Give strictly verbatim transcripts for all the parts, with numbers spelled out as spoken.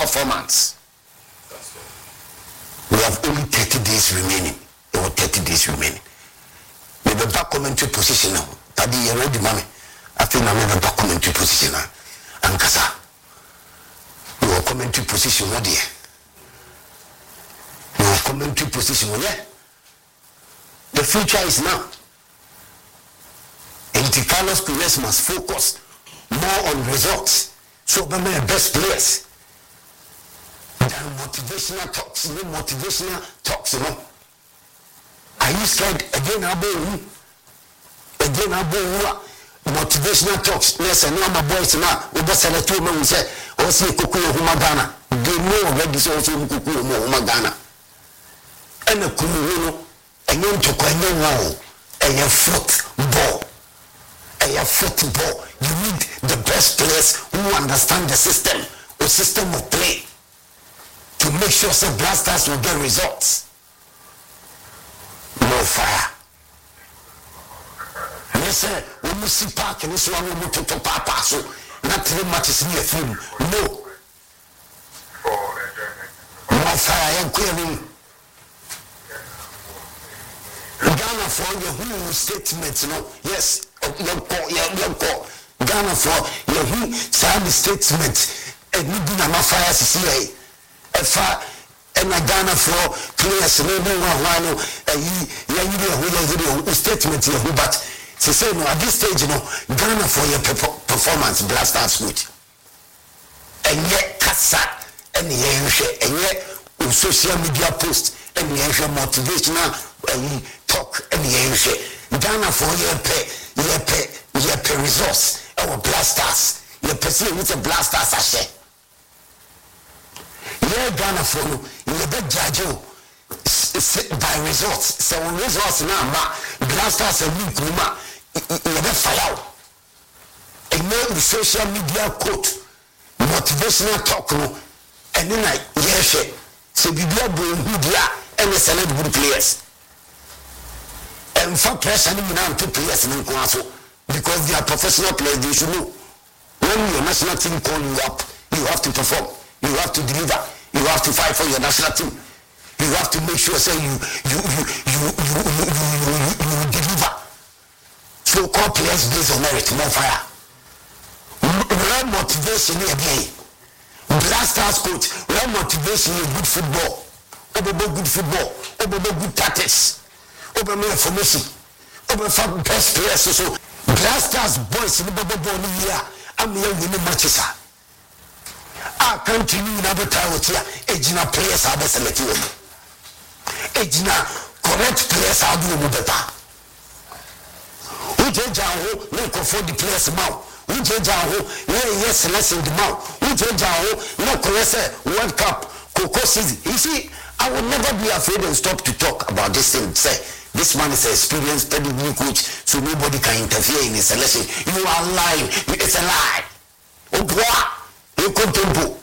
performance. We have only thirty days remaining. There were thirty days remaining. We have back commentary position now. Tadi you ready, mommy? I think I'm in a back commentary position now. And Kasa, we are commentary position. What dear? We are commentary position. Yeah. The future is now. And Carlos Perez must focus more on results. So, be my best players. Than motivational talks, no motivational talks, you know. Are you scared again? About again about motivational talks? Yes, I know my boys now. We just said two men say, "Oh, see, Kukuyo Humagana." They know already. So, Kukuyo Humagana. And the Kukuyo, and you to go no wall, and your football, and your football. You need the best players who understand the system, the system of play, to make sure some blasters will get results. No fire. Yes, sir. When you see park and this one will to papa, so not three matches near film. No. No fire. I'm clearing. Ghana for your whole statements, you know. Yes, your call, your call. Ghana for your whole sad statements. And you do not fire C C A. If I and I Ghana for players, maybe one one, and you you statement here, but to say no at this stage, you know, Ghana for your performance, blasters good. And yet, Kasa, and yet, and yet, social media post, and yet, motivational talk, and yet, Ghana for your pay, your pay, your pay resource, our blasters, your person with the blasters, I say. Yeah, Ghana for you bet judge by results. So results now, blasters and new kuma, you bet fire. And now the social media quote, motivational talk, and then I yes, so be media and the select good players. And for pressure, now two players in Kwaso because they are professional players. They should know when your national team call you up, you have to perform, you have to deliver. You have to fight for your national team. You have to make sure say you you you you you you, you, you, you deliver. So call players based on merit, more fire. Real motivation again. Blasters coach, real motivation is good football. Obobo good football. Obobo good tactics. Obobo information. Obobo best players. So Blasters boys in the Bobo here. I'm here winning matches. I continue in other time here. Ejina players are the selected. Ejina correct players are doing better. We change our whole, no control the players mouth. We change our whole, yeah, yes, lesson the mouth. We change our whole, no correct World Cup, Coco season. You see, I will never be afraid and stop to talk about this thing. Say, this man is an experienced pedigree coach, so nobody can interfere in his selection. You are lying. It's a lie. Oh, boy. You come to do.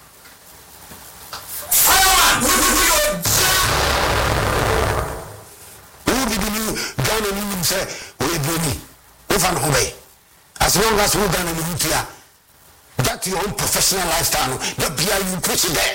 Who did you Ghana and say, we do me? We found Hobey. As long as we Ghana and you that's your own professional lifestyle. The beer you preach there.